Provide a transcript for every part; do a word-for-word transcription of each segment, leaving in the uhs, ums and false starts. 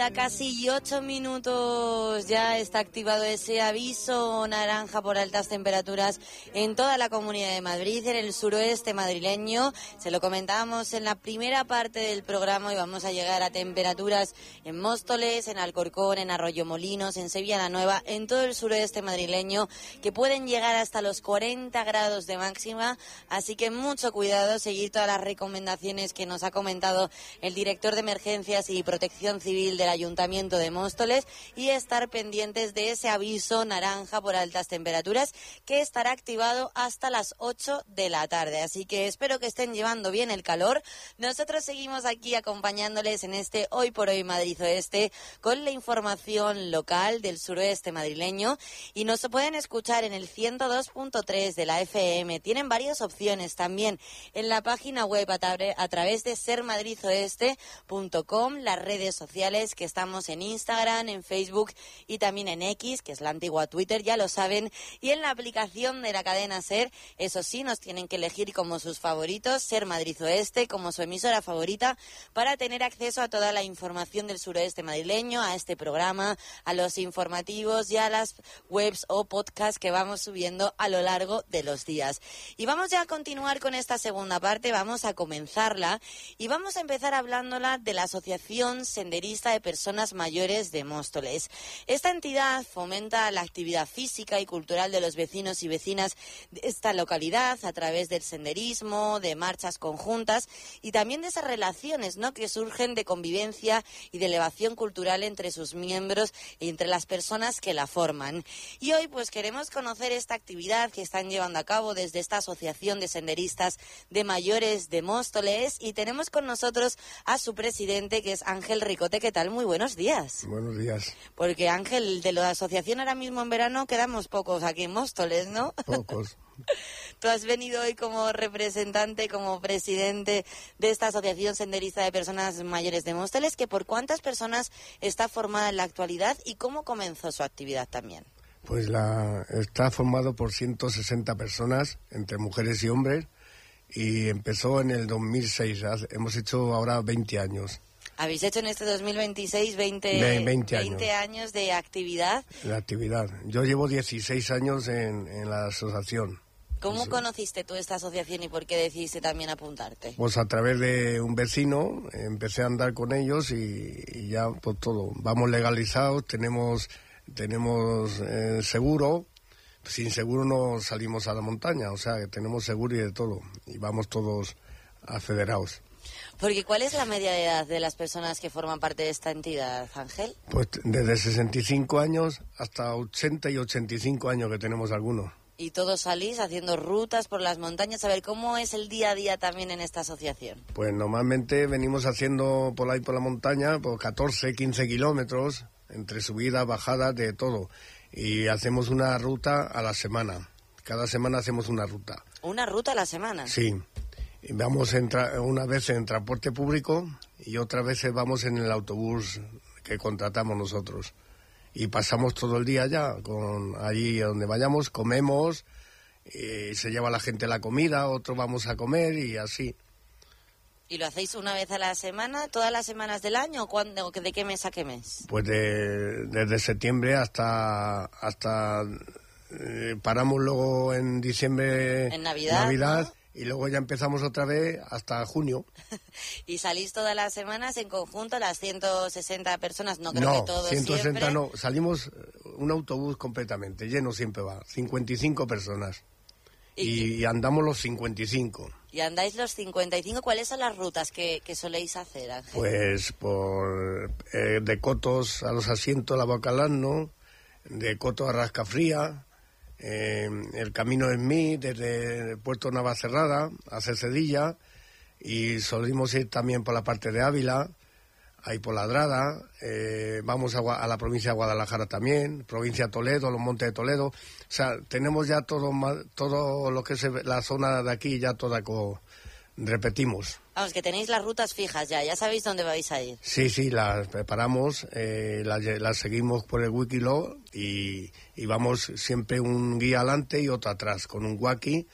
Casi ocho minutos ya está activado ese aviso naranja por altas temperaturas en toda la Comunidad de Madrid, en el suroeste madrileño. Se lo comentábamos en la primera parte del programa y vamos a llegar a temperaturas en Móstoles, en Alcorcón, en Arroyomolinos, en Sevilla la Nueva, en todo el suroeste madrileño, que pueden llegar hasta los cuarenta grados de máxima. Así que mucho cuidado, seguir todas las recomendaciones que nos ha comentado el director de Emergencias y Protección Civil de la Ayuntamiento de Móstoles y estar pendientes de ese aviso naranja por altas temperaturas que estará activado hasta las ocho de la tarde. Así que espero que estén llevando bien el calor. Nosotros seguimos aquí acompañándoles en este Hoy por Hoy Madrid Oeste con la información local del suroeste madrileño y nos pueden escuchar en el ciento dos punto tres de la F M. Tienen varias opciones también en la página web a, tra- a través de ser madrid oeste punto com, las redes sociales que estamos en Instagram, en Facebook y también en X, que es la antigua Twitter, ya lo saben, y en la aplicación de la cadena SER. Eso sí, nos tienen que elegir como sus favoritos, Ser Madrid Oeste, como su emisora favorita, para tener acceso a toda la información del suroeste madrileño, a este programa, a los informativos y a las webs o podcasts que vamos subiendo a lo largo de los días. Y vamos ya a continuar con esta segunda parte, vamos a comenzarla y vamos a empezar hablándola de la Asociación Senderista de Personas Mayores de Móstoles. Esta entidad fomenta la actividad física y cultural de los vecinos y vecinas de esta localidad a través del senderismo, de marchas conjuntas y también de esas relaciones, ¿no?, que surgen de convivencia y de elevación cultural entre sus miembros y entre las personas que la forman. Y hoy pues queremos conocer esta actividad que están llevando a cabo desde esta Asociación de Senderistas de Mayores de Móstoles y tenemos con nosotros a su presidente, que es Ángel Ricote. ¿Qué tal? Muy buenos días. Buenos días. Porque Ángel, de la asociación ahora mismo en verano quedamos pocos aquí en Móstoles, ¿no? Pocos. Tú has venido hoy como representante, como presidente de esta Asociación Senderista de Personas Mayores de Móstoles, que ¿por cuántas personas está formada en la actualidad y cómo comenzó su actividad también? Pues la está formado por ciento sesenta personas, entre mujeres y hombres, y empezó en el dos mil seis, hemos hecho ahora veinte años. Habéis hecho en este dos mil veintiséis veinte, veinte, veinte años. años de actividad. La actividad. Yo llevo dieciséis años en, en la asociación. ¿Cómo Eso. conociste tú esta asociación y por qué decidiste también apuntarte? Pues a través de un vecino empecé a andar con ellos y, y ya pues todo. Vamos legalizados, tenemos, tenemos eh, seguro. Sin seguro no salimos a la montaña, o sea que tenemos seguro y de todo. Y vamos todos afederados. Porque ¿cuál es la media de edad de las personas que forman parte de esta entidad, Ángel? Pues desde sesenta y cinco años hasta ochenta y ochenta y cinco años que tenemos algunos. Y todos salís haciendo rutas por las montañas. A ver, ¿cómo es el día a día también en esta asociación? Pues normalmente venimos haciendo por ahí por la montaña por catorce, quince kilómetros, entre subidas, bajadas, de todo. Y hacemos una ruta a la semana. Cada semana hacemos una ruta. ¿Una ruta a la semana? Sí. Y vamos en tra- una vez en transporte público y otras veces vamos en el autobús que contratamos nosotros. Y pasamos todo el día allá, con allí donde vayamos, comemos, y se lleva la gente la comida, otros vamos a comer y así. ¿Y lo hacéis una vez a la semana, todas las semanas del año, o cuándo, de qué mes a qué mes? Pues de, desde septiembre hasta hasta eh, paramos luego en diciembre, en Navidad, Navidad ¿no? Y luego ya empezamos otra vez hasta junio. ¿Y salís todas las semanas en conjunto, las ciento sesenta personas? No creo no, que todos ciento sesenta siempre. no, salimos un autobús completamente, lleno siempre va, cincuenta y cinco personas. ¿Y, y, y andamos los cincuenta y cinco. ¿Y andáis los cincuenta y cinco? ¿Cuáles son las rutas que, que soléis hacer, Ángel? Pues por eh, de Cotos a los Asientos, la Bacalán, de Cotos a Rascafría, eh, el Camino de Mí, desde Puerto Navacerrada a Cercedilla, y solimos ir también por la parte de Ávila, ahí por Ladrada, eh, vamos a, a la provincia de Guadalajara también, provincia de Toledo, los Montes de Toledo. O sea, tenemos ya todo, todo lo que es la zona de aquí, ya toda co, repetimos. Vamos, que tenéis las rutas fijas ya, ya sabéis dónde vais a ir. Sí, sí, las preparamos, eh, las, las seguimos por el Wikiloc y, y vamos siempre un guía adelante y otro atrás, con un waki,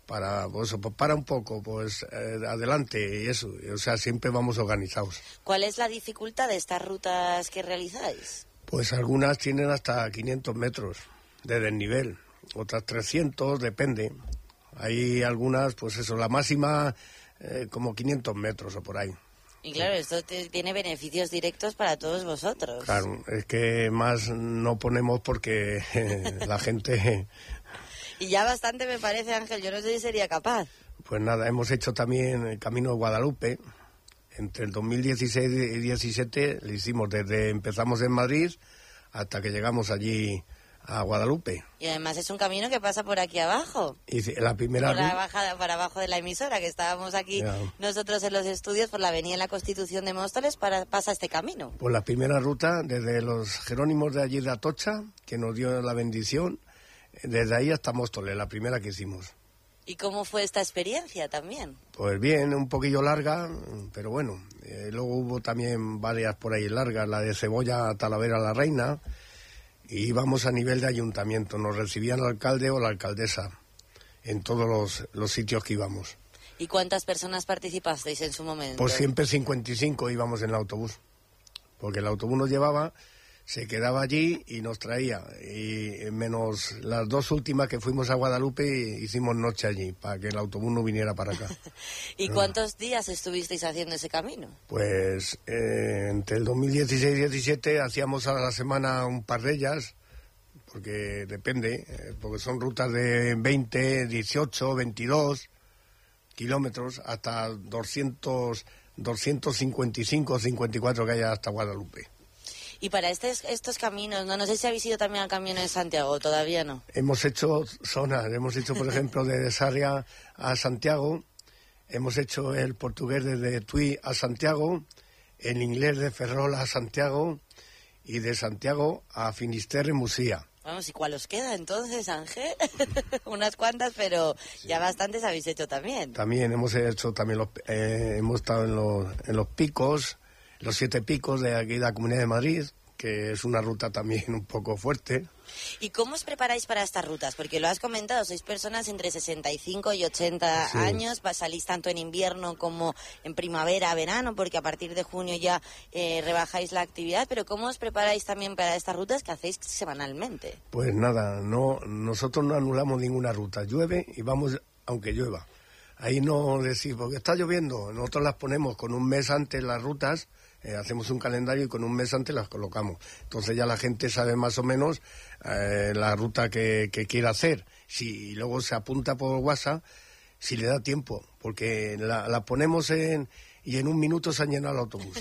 para, pues, pues para un poco, pues eh, adelante y eso, o sea, siempre vamos organizados. ¿Cuál es la dificultad de estas rutas que realizáis? Pues algunas tienen hasta quinientos metros de desnivel, otras trescientos, depende. Hay algunas, pues eso, la máxima eh, como quinientos metros o por ahí. Y claro, esto te, tiene beneficios directos para todos vosotros. Claro, es que más no ponemos porque eh, la gente... Y ya bastante me parece, Ángel, yo no sé si sería capaz. Pues nada, hemos hecho también el Camino de Guadalupe. Entre el dos mil dieciséis y diecisiete lo hicimos desde empezamos en Madrid hasta que llegamos allí a Guadalupe. Y además es un camino que pasa por aquí abajo. Y la primera por la bajada para abajo de la emisora, que estábamos aquí ya. Nosotros en los estudios, por la avenida en la Constitución de Móstoles, para, pasa este camino. Pues la primera ruta desde los Jerónimos de allí de Atocha, que nos dio la bendición, desde ahí hasta Móstoles, la primera que hicimos. ¿Y cómo fue esta experiencia también? Pues bien, un poquillo larga, pero bueno. Eh, luego hubo también varias por ahí largas, la de Cebolla a Talavera la Reina, y íbamos a nivel de ayuntamiento, nos recibían el alcalde o la alcaldesa en todos los, los sitios que íbamos. ¿Y cuántas personas participasteis en su momento? Pues siempre cincuenta y cinco íbamos en el autobús, porque el autobús nos llevaba, se quedaba allí y nos traía, y menos las dos últimas que fuimos a Guadalupe, hicimos noche allí, para que el autobús no viniera para acá. ¿Y no. cuántos días estuvisteis haciendo ese camino? Pues eh, entre el dos mil dieciséis y diecisiete hacíamos a la semana un par de ellas, porque depende, eh, porque son rutas de veinte, dieciocho, veintidós kilómetros, hasta doscientos, doscientos cincuenta y cinco o cincuenta y cuatro que hay hasta Guadalupe. Y para estos, estos caminos, no no sé si habéis ido también al Camino de Santiago, todavía no. Hemos hecho zonas, hemos hecho, por ejemplo, de Sarria a Santiago, hemos hecho el portugués desde Tui a Santiago, el inglés de Ferrol a Santiago y de Santiago a Finisterre, Musía. Vamos, ¿y cuál os queda entonces, Ángel? Unas cuantas, pero sí. Ya bastantes habéis hecho también. También hemos hecho, también los, eh, hemos estado en los, en los picos, los siete picos de aquí de la Comunidad de Madrid, que es una ruta también un poco fuerte. ¿Y cómo os preparáis para estas rutas? Porque lo has comentado, sois personas entre sesenta y cinco y ochenta sí. años, salís tanto en invierno como en primavera, verano, porque a partir de junio ya eh, rebajáis la actividad, pero ¿cómo os preparáis también para estas rutas que hacéis semanalmente? Pues nada, no, nosotros no anulamos ninguna ruta, llueve y vamos aunque llueva. Ahí no decís, porque está lloviendo, nosotros las ponemos con un mes antes las rutas, eh, hacemos un calendario y con un mes antes las colocamos. Entonces ya la gente sabe más o menos eh, la ruta que, que quiere hacer. Si y luego se apunta por WhatsApp, si le da tiempo, porque la, la ponemos en y en un minuto se ha llenado el autobús.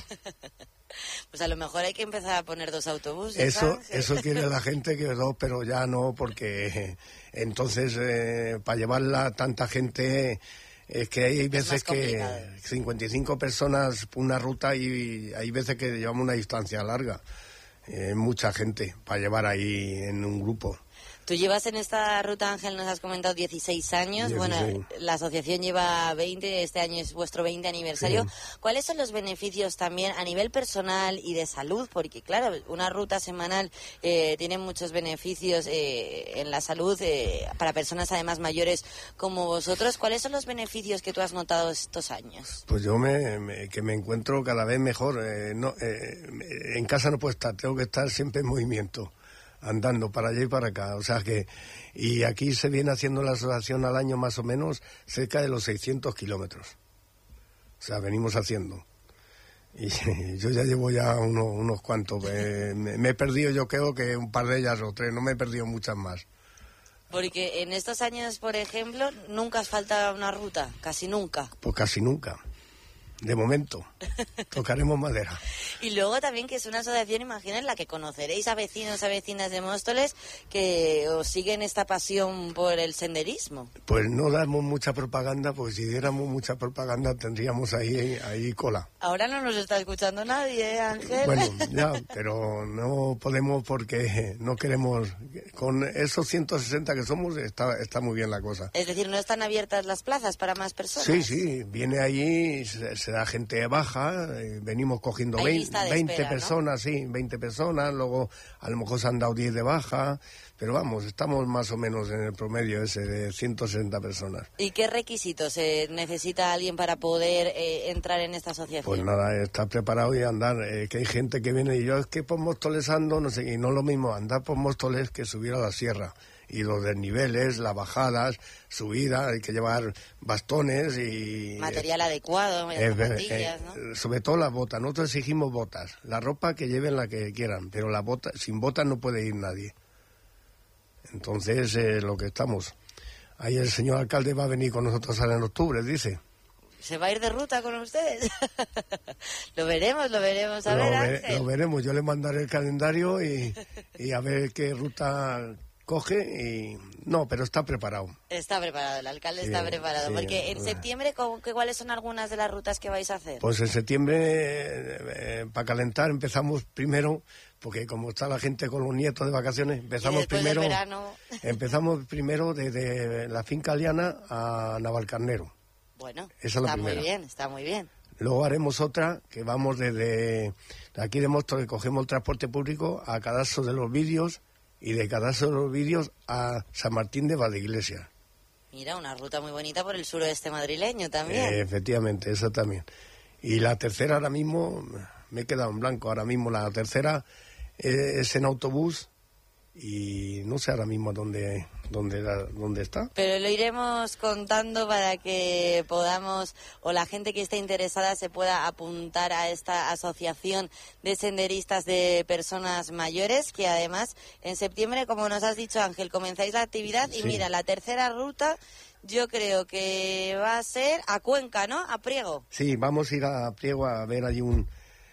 Pues a lo mejor hay que empezar a poner dos autobuses. Eso, eso quiere la gente que dos, pero ya no, porque eh, entonces eh, para llevarla tanta gente... Es que hay veces que cincuenta y cinco personas por una ruta y hay veces que llevamos una distancia larga. Eh, mucha gente para llevar ahí en un grupo. Tú llevas en esta ruta, Ángel, nos has comentado dieciséis años. dieciséis. Bueno, la asociación lleva veinte, este año es vuestro veinte aniversario. Sí. ¿Cuáles son los beneficios también a nivel personal y de salud? Porque, claro, una ruta semanal eh, tiene muchos beneficios eh, en la salud eh, para personas además mayores como vosotros. ¿Cuáles son los beneficios que tú has notado estos años? Pues yo me, me que me encuentro cada vez mejor. Eh, no, eh, en casa no puedo estar, tengo que estar siempre en movimiento, andando para allá y para acá, o sea que, y aquí se viene haciendo la asociación al año más o menos cerca de los seiscientos kilómetros, o sea, venimos haciendo, y yo ya llevo ya uno, unos cuantos, me, me, me he perdido yo creo que un par de ellas o tres, no me he perdido muchas más. Porque en estos años, por ejemplo, nunca os falta una ruta, casi nunca. Pues casi nunca. De momento, tocaremos madera. Y luego también que es una asociación, imagino, en la que conoceréis a vecinos, a vecinas de Móstoles que os siguen esta pasión por el senderismo. Pues no damos mucha propaganda, porque si diéramos mucha propaganda tendríamos ahí, ahí cola. Ahora no nos está escuchando nadie, ¿eh, Ángel? Bueno, ya, pero no podemos porque no queremos... Con esos ciento sesenta que somos está, está muy bien la cosa. Es decir, ¿no están abiertas las plazas para más personas? Sí, sí, viene allí... Se, se se da gente de baja, eh, venimos cogiendo Hay veinte, lista de veinte espera, ¿no? personas, sí, veinte personas, luego a lo mejor se han dado diez de baja, pero vamos, estamos más o menos en el promedio ese de ciento sesenta personas. ¿Y qué requisitos eh, necesita alguien para poder eh, entrar en esta asociación? Pues nada, estar preparado y andar, eh, que hay gente que viene y yo es que por Móstoles ando, no sé, y no es lo mismo andar por Móstoles que subir a la sierra. Y los desniveles, las bajadas, subida, hay que llevar bastones y... Material adecuado, eh, zapatillas, eh, ¿no? Sobre todo las botas, nosotros exigimos botas, la ropa que lleven la que quieran, pero la bota, sin botas no puede ir nadie. Entonces, eh, lo que estamos... Ahí el señor alcalde va a venir con nosotros ahora en octubre, dice. ¿Se va a ir de ruta con ustedes? Lo veremos, lo veremos. A lo, ver, ve, Ángel. Lo veremos, yo le mandaré el calendario y, y a ver qué ruta... coge y... No, pero está preparado. Está preparado, el alcalde sí, está preparado. sí, porque en septiembre, ¿cuáles son algunas de las rutas que vais a hacer? Pues en septiembre, eh, para calentar, empezamos primero, porque como está la gente con los nietos de vacaciones, empezamos primero... Verano... Empezamos primero desde la finca Aliana a Navalcarnero. Bueno, esa es la está primera. muy bien, está muy bien. Luego haremos otra, que vamos desde aquí de Móstoles, que cogemos el transporte público a Cadastro de los Vídeos, y de Cadastro de los Vídeos a San Martín de Valdeiglesias. Mira, una ruta muy bonita por el suroeste madrileño también. Eh, efectivamente, esa también. Y la tercera ahora mismo, me he quedado en blanco, ahora mismo la tercera eh, es en autobús y no sé ahora mismo dónde, dónde, dónde está. Pero lo iremos contando para que podamos, o la gente que esté interesada se pueda apuntar a esta asociación de senderistas de personas mayores, que además en septiembre, como nos has dicho, Ángel, comenzáis la actividad y sí. Mira, la tercera ruta yo creo que va a ser a Cuenca, ¿no? A Priego. Sí, vamos a ir a Priego a ver allí un...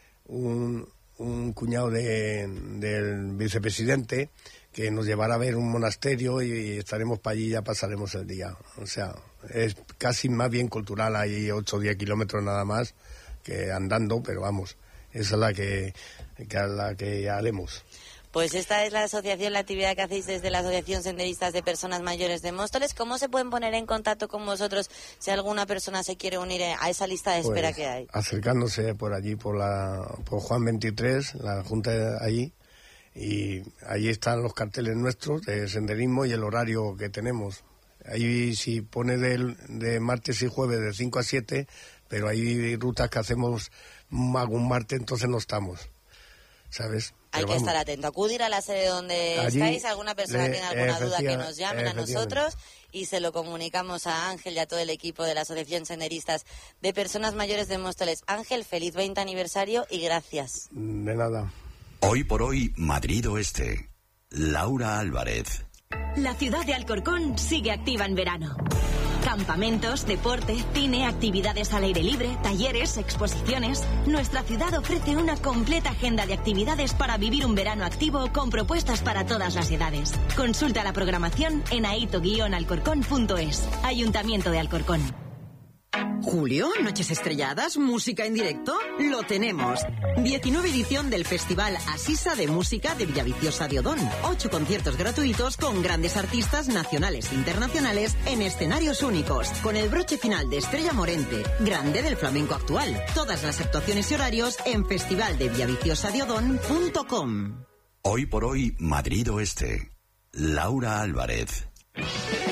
un un cuñado de, del vicepresidente que nos llevará a ver un monasterio y estaremos para allí y ya pasaremos el día. O sea, es casi más bien cultural, hay ocho o diez kilómetros nada más que andando, pero vamos, esa es la que, que, la que haremos. Pues esta es la asociación, la actividad que hacéis desde la Asociación Senderistas de Personas Mayores de Móstoles. ¿Cómo se pueden poner en contacto con vosotros si alguna persona se quiere unir a esa lista de espera pues, que hay? Acercándose por allí, por la por Juan veintitrés, la junta de allí, y allí están los carteles nuestros de senderismo y el horario que tenemos. Ahí si pone de, de martes y jueves de cinco a siete, pero hay rutas que hacemos algún martes, entonces no estamos, ¿sabes? Hay Pero que vamos. estar atento, acudir a la sede donde Allí, estáis, alguna persona le- tiene alguna duda que nos llamen a efectivamente. nosotros y se lo comunicamos a Ángel y a todo el equipo de la Asociación Senderistas de Personas Mayores de Móstoles. Ángel, feliz veinte aniversario y gracias. De nada. Hoy por hoy, Madrid Oeste. Laura Álvarez. La ciudad de Alcorcón sigue activa en verano. Campamentos, deporte, cine, actividades al aire libre, talleres, exposiciones. Nuestra ciudad ofrece una completa agenda de actividades para vivir un verano activo con propuestas para todas las edades. Consulta la programación en aito guion alcorcón punto es. Ayuntamiento de Alcorcón. Julio, noches estrelladas, música en directo, lo tenemos. diecinueve edición del Festival Asisa de Música de Villaviciosa de Odón. Ocho conciertos gratuitos con grandes artistas nacionales e internacionales en escenarios únicos. Con el broche final de Estrella Morente, grande del flamenco actual. Todas las actuaciones y horarios en festival de villaviciosa de odón punto com. Hoy por hoy, Madrid Oeste. Laura Álvarez.